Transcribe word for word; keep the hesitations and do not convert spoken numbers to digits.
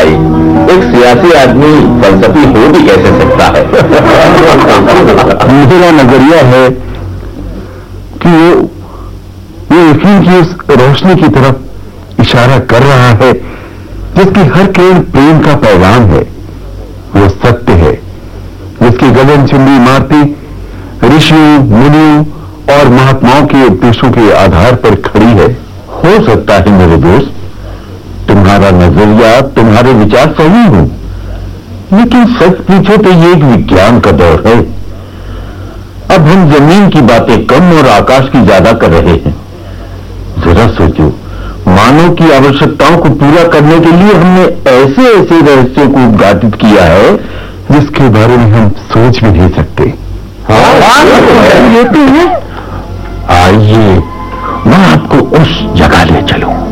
भाई, एक सियासी आदमी फलसफी हो भी कैसे सकता है? मेरा नजरिया है कि वो वो यकीन की उस रोशनी की तरफ इशारा कर रहा है जिसकी हर किरण प्रेम का पैगाम है। वो सत्य है जिसकी गगनचुंबी इमारतें ऋषियों, मुनियों और महात्माओं के उपदेशों के आधार पर खड़ी है। हो सकता है मेरे दोस्त, तुम्हारा नजरिया, तुम्हारे विचार सही हो, लेकिन सच पूछो तो ये एक विज्ञान का दौर है। अब हम जमीन की बातें कम और आकाश की ज्यादा कर रहे हैं। जरा सोचो, मानव की आवश्यकताओं को पूरा करने के लिए हमने ऐसे ऐसे रहस्यों को उद्घाटित किया है जिसके बारे में हम सोच भी नहीं सकते। आइए मैं आपको उस जगह ले चलूं।